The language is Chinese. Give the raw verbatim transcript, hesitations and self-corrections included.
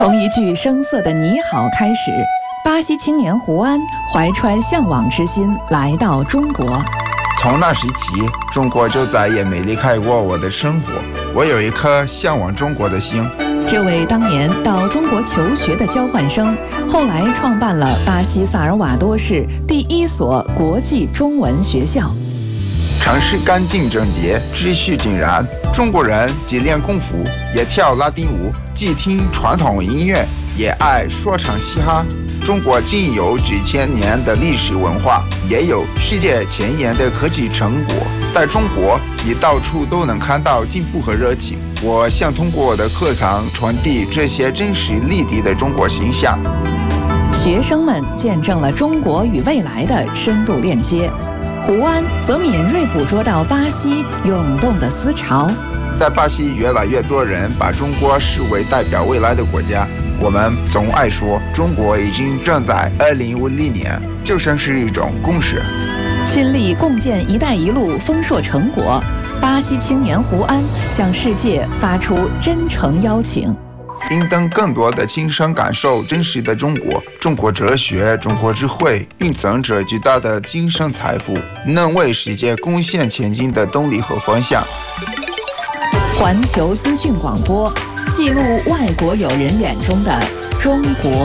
从一句生涩的你好开始，巴西青年胡安怀揣向往之心来到中国。 从那时起，中国就再也没离开过我的生活。我有一颗向往中国的心。 这位当年到中国求学的交换生，后来创办了巴西萨尔瓦多市第一所国际中文学校。 城市干净整洁，秩序井然。中国人既练功夫，也跳拉丁舞，既听传统音乐，也爱说唱嘻哈。中国既有几千年的历史文化，也有世界前沿的科技成果。在中国，你到处都能看到进步和热情。我想通过我的课堂传递这些真实立体的中国形象。 学生们见证了中国与未来的深度链接。胡安则敏锐捕捉到巴西涌动的思潮。 在巴西，越来越多人把中国视为代表未来的国家。我们总爱说中国已经正在二零五零年，就像是一种共识。 亲历共建“一带一路”丰硕成果，巴西青年胡安向世界发出真诚邀请。 应当更多的亲身感受真实的中国，中国哲学、中国智慧蕴藏着巨大的精神财富，能为世界贡献前进的动力和方向。 环球资讯广播，记录外国友人眼中的中国。